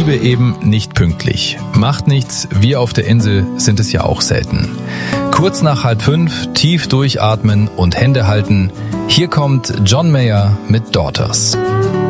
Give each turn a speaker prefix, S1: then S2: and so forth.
S1: Diebe eben nicht pünktlich. Macht nichts, wir auf der Insel sind es ja auch selten. Kurz nach 4:30, tief durchatmen und Hände halten. Hier kommt John Mayer mit Daughters.